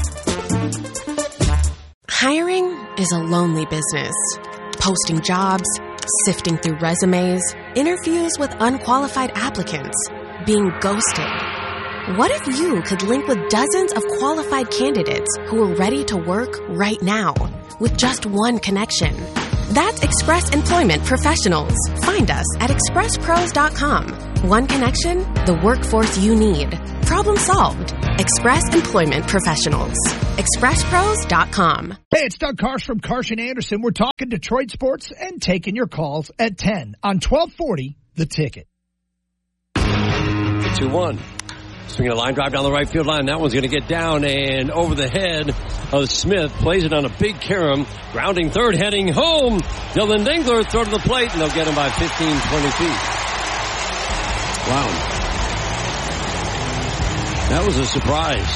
Hiring is a lonely business. Posting jobs, sifting through resumes, interviews with unqualified applicants, being ghosted. What if you could link with dozens of qualified candidates who are ready to work right now with just one connection? That's Express Employment Professionals. Find us at expresspros.com. One connection, the workforce you need. Problem solved. Express Employment Professionals. ExpressPros.com. Hey, it's Doug Karsch from Karsch & Anderson. We're talking Detroit sports and taking your calls at 10 on 1240 The Ticket. 2-1. Swinging a line drive down the right field line. That one's going to get down and over the head of Smith. Plays it on a big carom. Grounding third, heading home. Dylan Dingler throw to the plate, and they'll get him by 15, 20 feet. Wow. That was a surprise.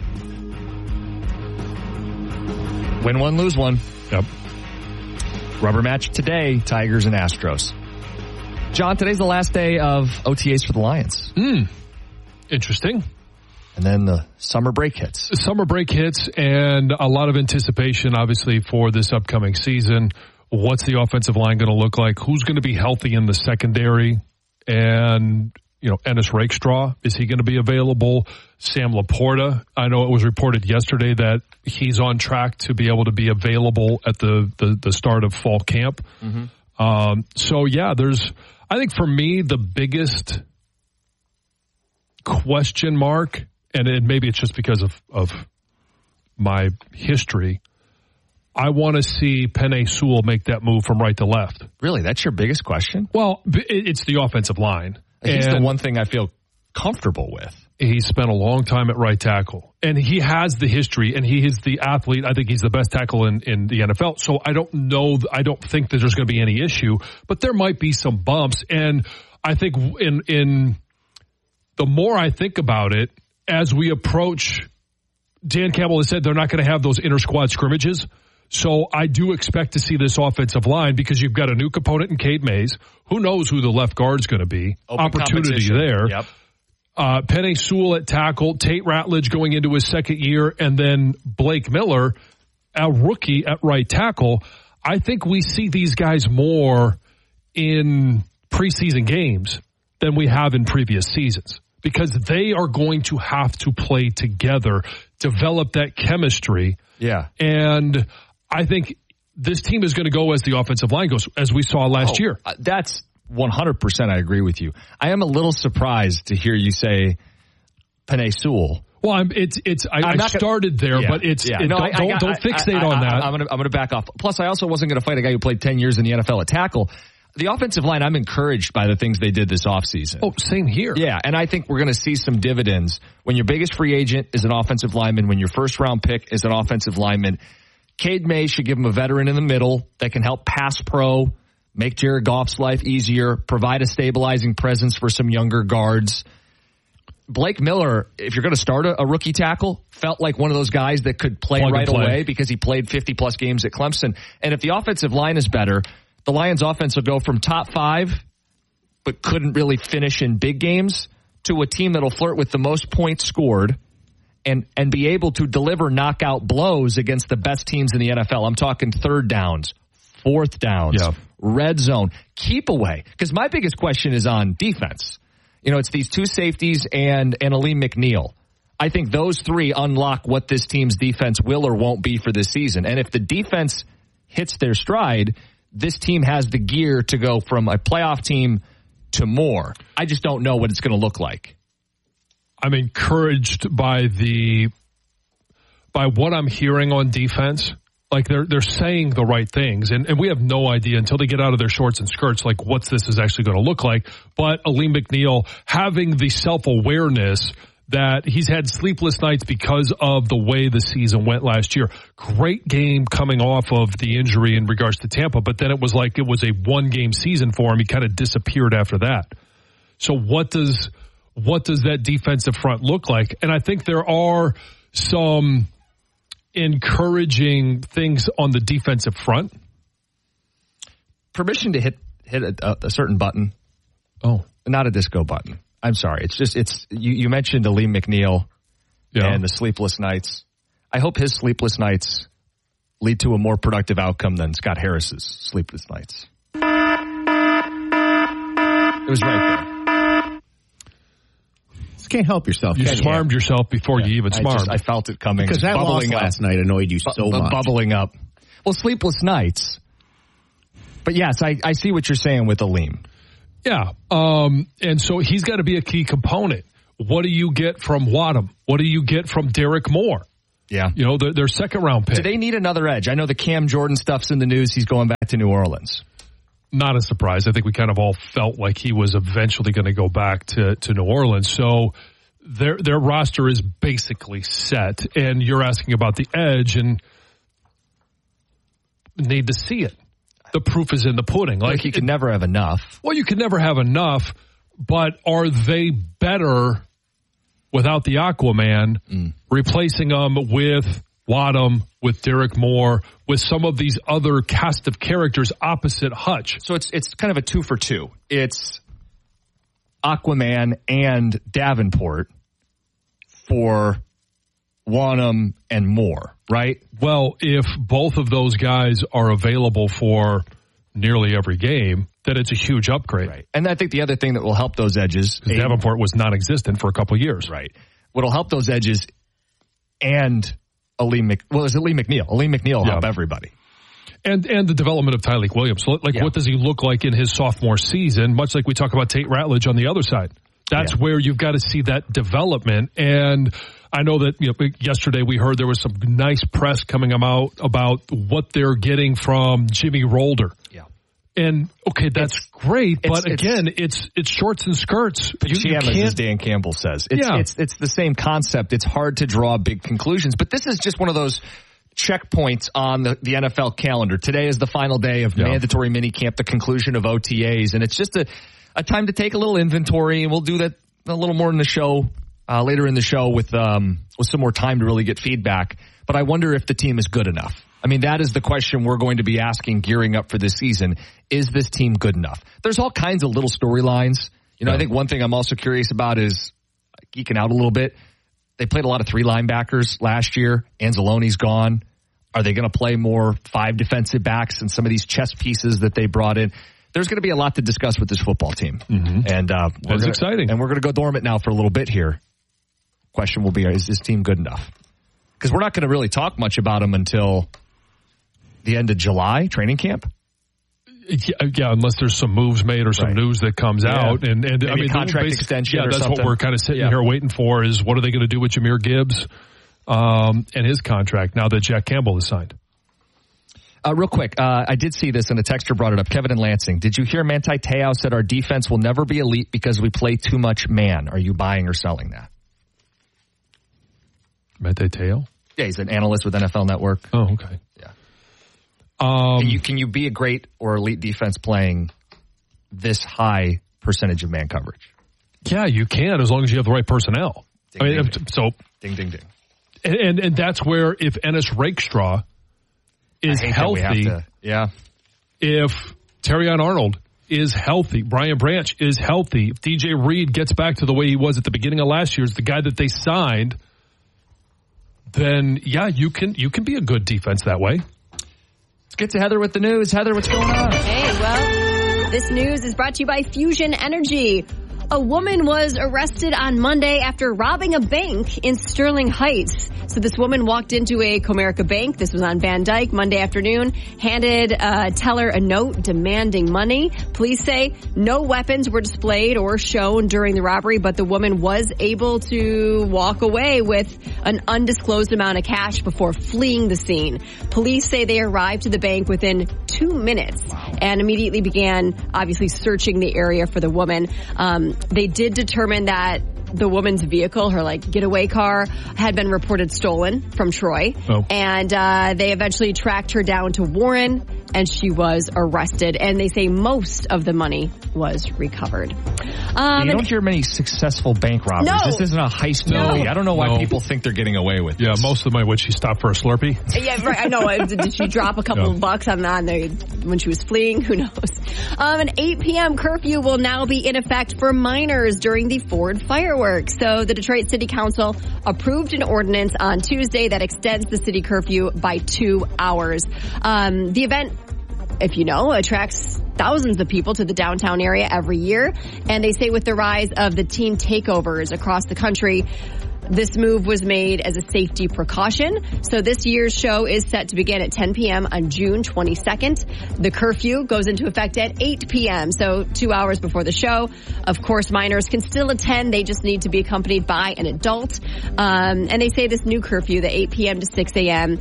Win one, lose one. Yep. Rubber match today, Tigers and Astros. John, today's the last day of OTAs for the Lions. Interesting. And then the summer break hits. The summer break hits, and a lot of anticipation, obviously, for this upcoming season. What's the offensive line going to look like? Who's going to be healthy in the secondary? And, Ennis Rakestraw, is he going to be available? Sam Laporta, I know it was reported yesterday that he's on track to be able to be available at the start of fall camp. Mm-hmm. I think for me, the biggest question mark, and maybe it's just because of my history, I want to see Penei Sewell make that move from right to left. Really? That's your biggest question? Well, it's the offensive line. He's the one thing I feel comfortable with. He spent a long time at right tackle, and he has the history, and he is the athlete. I think he's the best tackle in the NFL. So I don't think that there's going to be any issue, but there might be some bumps. And I think in the more I think about it, as we approach, Dan Campbell has said they're not going to have those inter-squad scrimmages. So I do expect to see this offensive line because you've got a new component in Cade Mays. Who knows who the left guard's going to be? Open opportunity there. Yep. Penei Sewell at tackle, Tate Ratledge going into his second year, and then Blake Miller, a rookie at right tackle. I think we see these guys more in preseason games than we have in previous seasons because they are going to have to play together, develop that chemistry. Yeah. And I think this team is going to go as the offensive line goes, as we saw last year. That's 100% I agree with you. I am a little surprised to hear you say Penei Sewell. Well, I started there, but don't fixate on that. I'm going to back off. Plus, I also wasn't going to fight a guy who played 10 years in the NFL at tackle. The offensive line, I'm encouraged by the things they did this offseason. Oh, same here. Yeah, and I think we're going to see some dividends when your biggest free agent is an offensive lineman, when your first-round pick is an offensive lineman. Cade Mays should give him a veteran in the middle that can help pass pro, make Jared Goff's life easier, provide a stabilizing presence for some younger guards. Blake Miller, if you're going to start a rookie tackle, felt like one of those guys that could play right away because he played 50-plus games at Clemson. And if the offensive line is better, the Lions' offense will go from top 5, but couldn't really finish in big games, to a team that'll flirt with the most points scored and be able to deliver knockout blows against the best teams in the NFL. I'm talking third downs, fourth downs, red zone, keep away. Because my biggest question is on defense. It's these two safeties and Aleem McNeil. I think those three unlock what this team's defense will or won't be for this season. And if the defense hits their stride, this team has the gear to go from a playoff team to more. I just don't know what it's going to look like. I'm encouraged by what I'm hearing on defense. Like they're saying the right things, and we have no idea until they get out of their shorts and skirts, like what this is actually going to look like. But Aleem McNeil having the self-awareness that he's had sleepless nights because of the way the season went last year. Great game coming off of the injury in regards to Tampa, but then it was like it was a one-game season for him. He kind of disappeared after that. So what does that defensive front look like? And I think there are some encouraging things on the defensive front. Permission to hit a certain button. Oh, not a disco button. I'm sorry. You mentioned Aleem McNeil and the sleepless nights. I hope his sleepless nights lead to a more productive outcome than Scott Harris's sleepless nights. It was right there. Can't help yourself. You smarmed yourself before you even smarmed. I felt it coming. Because that loss last night annoyed you so much. Bubbling up. Well, sleepless nights. But yes, I see what you're saying with Aleem. Yeah. And so he's got to be a key component. what do you get from Wadham? What do you get from Derek Moore? Yeah. You know, their second-round pick. Do they need another edge? I know the Cam Jordan stuff's in the news. He's going back to New Orleans. Not a surprise. I think we kind of all felt like he was eventually going to go back to New Orleans. So their roster is basically set, and you're asking about the edge and need to see it. The proof is in the pudding. Like you can never have enough. Well, you can never have enough, but are they better without the Aquaman, replacing them with Wadham, with Derek Moore, with some of these other cast of characters opposite Hutch? So it's kind of a 2 for 2. It's Aquaman and Davenport for Wadham and Moore, right? Well, if both of those guys are available for nearly every game, then it's a huge upgrade. Right. And I think the other thing that will help those edges... Davenport was non-existent for a couple of years. Right. What'll help those edges and Lee McNeil. Lee McNeil will help everybody. And the development of Tyleik Williams. So, what does he look like in his sophomore season? Much like we talk about Tate Ratledge on the other side. That's where you've got to see that development. And I know that yesterday we heard there was some nice press coming out about what they're getting from Jimmy Rolder. Yeah. And, okay, that's great, but again, it's shorts and skirts. Pajamas, as Dan Campbell says. It's the same concept. It's hard to draw big conclusions, but this is just one of those checkpoints on the NFL calendar. Today is the final day of mandatory minicamp, the conclusion of OTAs, and it's just a time to take a little inventory, and we'll do that a little more in the show, later in the show with some more time to really get feedback. But I wonder if the team is good enough. I mean, that is the question we're going to be asking gearing up for this season. Is this team good enough? There's all kinds of little storylines. I think one thing I'm also curious about is geeking out a little bit. They played a lot of 3 linebackers last year. Anzalone's gone. Are they going to play more 5 defensive backs and some of these chess pieces that they brought in? There's going to be a lot to discuss with this football team. Mm-hmm. And that's exciting. And we're going to go dormant now for a little bit here. Question will be, is this team good enough? Because we're not going to really talk much about them until the end of July, training camp. Yeah, unless there's some moves made or some news that comes out. And I mean, contract extension or that's something. What we're kind of sitting here waiting for is what are they going to do with Jahmyr Gibbs and his contract now that Jack Campbell is signed? Real quick, I did see this and a texter brought it up. Kevin in Lansing. Did you hear Manti Te'o said our defense will never be elite because we play too much man? Are you buying or selling that? Manti Te'o? Yeah, he's an analyst with NFL Network. Oh, okay. Yeah. Can you be a great or elite defense playing this high percentage of man coverage? Yeah, you can as long as you have the right personnel. Ding, ding. Ding. And that's where if Ennis Rakestraw is healthy, if Terrion Arnold is healthy, Brian Branch is healthy, if DJ Reed gets back to the way he was at the beginning of last year, is the guy that they signed, then you can be a good defense that way. Let's get to Heather with the news. Heather, what's going on? Hey, well, this news is brought to you by Fusion Energy. A woman was arrested on Monday after robbing a bank in Sterling Heights. So this woman walked into a Comerica bank. This was on Van Dyke Monday afternoon, handed a teller a note demanding money. Police say no weapons were displayed or shown during the robbery, but the woman was able to walk away with an undisclosed amount of cash before fleeing the scene. Police say they arrived to the bank within 2 minutes and immediately began obviously searching the area for the woman. They did determine that the woman's vehicle, her getaway car, had been reported stolen from Troy. Oh. And they eventually tracked her down to Warren, and she was arrested. And they say most of the money was recovered. You don't hear many successful bank robberies. No. This isn't a heist movie. I don't know why people think they're getting away with this. Yeah, most of them, would she stop for a Slurpee? Yeah, right. I know. Did she drop a couple of bucks on when she was fleeing? Who knows? An 8 p.m. curfew will now be in effect for minors during the Ford fireworks. So the Detroit City Council approved an ordinance on Tuesday that extends the city curfew by 2 hours. The event, if you know, attracts thousands of people to the downtown area every year. And they say with the rise of the teen takeovers across the country, This move was made as a safety precaution. So this year's show is set to begin at 10 p.m. on June 22nd. The curfew goes into effect at 8 p.m., so 2 hours before the show. Of course, minors can still attend. They just need to be accompanied by an adult. And they say this new curfew, the 8 p.m. to 6 a.m.,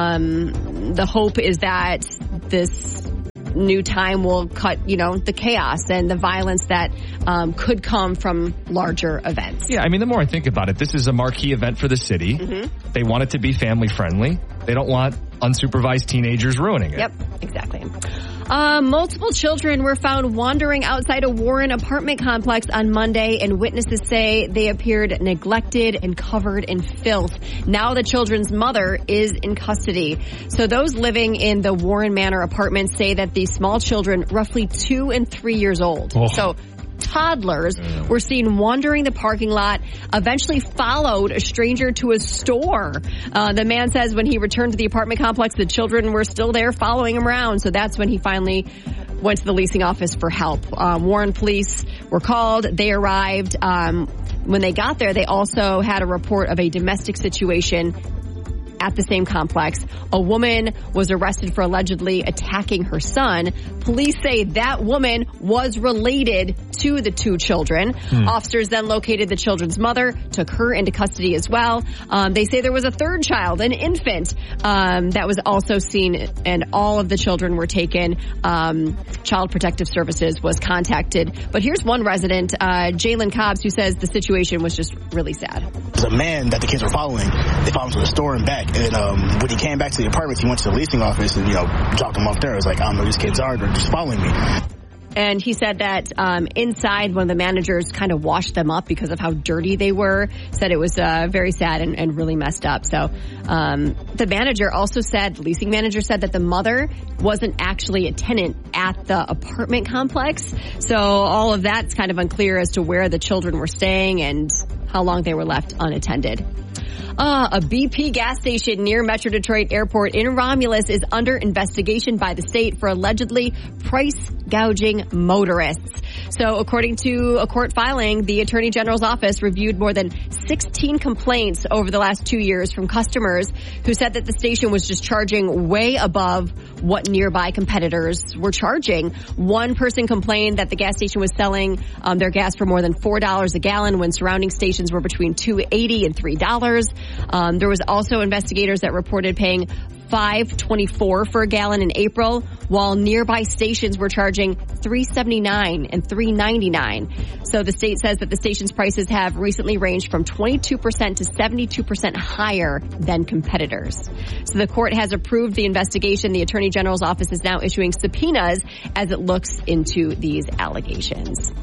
the hope is that this new time will cut, the chaos and the violence that could come from larger events. Yeah, I mean, the more I think about it, this is a marquee event for the city. Mm-hmm. They want it to be family friendly. They don't want unsupervised teenagers ruining it. Yep, exactly. Multiple children were found wandering outside a Warren apartment complex on Monday, and witnesses say they appeared neglected and covered in filth. Now the children's mother is in custody. So those living in the Warren Manor apartments say that these small children, roughly 2 and 3 years old, so toddlers, were seen wandering the parking lot, eventually followed a stranger to a store. The man says when he returned to the apartment complex, the children were still there following him around. So that's when he finally went to the leasing office for help. Warren police were called. They arrived. When they got there, they also had a report of a domestic situation at the same complex. A woman was arrested for allegedly attacking her son. Police say that woman was related to the 2 children. Officers then located the children's mother, took her into custody as well. They say there was a 3rd child, an infant, that was also seen, and all of the children were taken. Child Protective Services was contacted. But here's one resident, Jalen Cobbs, who says the situation was just really sad. The man that the kids were following, they followed him to the store and back. And when he came back to the apartment, he went to the leasing office and, dropped them off there. I was like, I don't know who these kids are. They're just following me. And he said that inside, one of the managers kind of washed them up because of how dirty they were. Said it was very sad and really messed up. So the manager also said, the leasing manager said that the mother wasn't actually a tenant at the apartment complex. So all of that's kind of unclear as to where the children were staying and how long they were left unattended. A BP gas station near Metro Detroit Airport in Romulus is under investigation by the state for allegedly price gouging motorists. So according to a court filing, the Attorney General's office reviewed more than 16 complaints over the last 2 years from customers who said that the station was just charging way above what nearby competitors were charging. One person complained that the gas station was selling their gas for more than $4 a gallon when surrounding stations were between $2.80 and $3. There was also investigators that reported paying $5.24 for a gallon in April, while nearby stations were charging $3.79 and $3.99. So the state says that the station's prices have recently ranged from 22% to 72% higher than competitors. So the court has approved the investigation. The Attorney General's office is now issuing subpoenas as it looks into these allegations.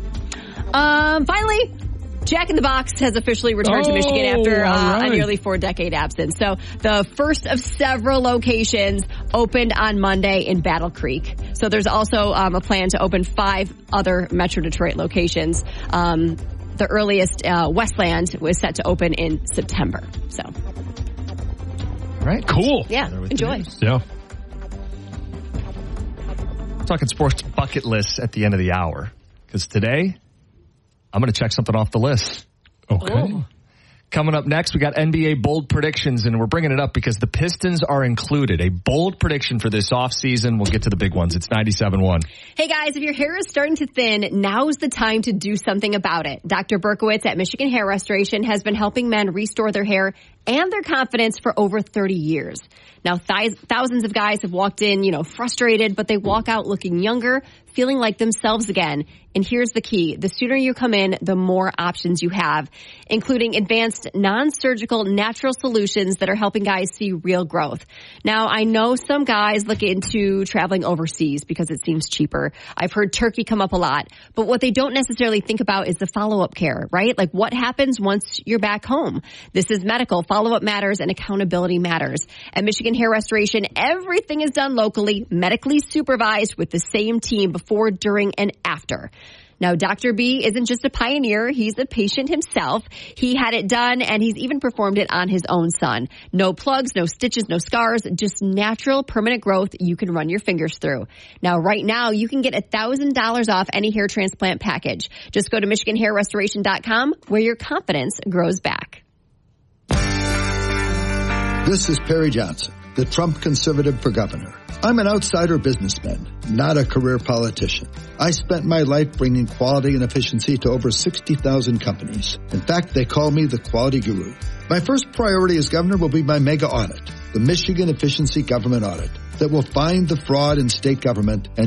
Finally, Jack in the Box has officially returned to Michigan after a nearly 4-decade absence. So the first of several locations opened on Monday in Battle Creek. So there's also a plan to open 5 other Metro Detroit locations. The earliest, Westland, was set to open in September. So, all right, cool. Yeah, enjoy. Yeah. Talking sports bucket lists at the end of the hour, because today I'm going to check something off the list. Okay. Oh. Coming up next, we got NBA bold predictions, and we're bringing it up because the Pistons are included. A bold prediction for this offseason. We'll get to the big ones. It's 97.1. Hey, guys, if your hair is starting to thin, now's the time to do something about it. Dr. Berkowitz at Michigan Hair Restoration has been helping men restore their hair and their confidence for over 30 years. Now, thousands of guys have walked in, frustrated, but they walk out looking younger, feeling like themselves again. And here's the key. The sooner you come in, the more options you have, including advanced non-surgical natural solutions that are helping guys see real growth. Now, I know some guys look into traveling overseas because it seems cheaper. I've heard Turkey come up a lot. But what they don't necessarily think about is the follow-up care, right? Like what happens once you're back home? This is medical. Follow-up matters and accountability matters. At Michigan Hair Restoration, everything is done locally, medically supervised with the same team before, during, and after. Now, Dr. B isn't just a pioneer. He's a patient himself. He had it done, and he's even performed it on his own son. No plugs, no stitches, no scars, just natural, permanent growth you can run your fingers through. Now, right now, you can get $1,000 off any hair transplant package. Just go to MichiganHairRestoration.com, where your confidence grows back. This is Perry Johnson, the Trump conservative for governor. I'm an outsider businessman, not a career politician. I spent my life bringing quality and efficiency to over 60,000 companies. In fact, they call me the quality guru. My first priority as governor will be my mega audit, the Michigan Efficiency Government Audit, that will find the fraud in state government and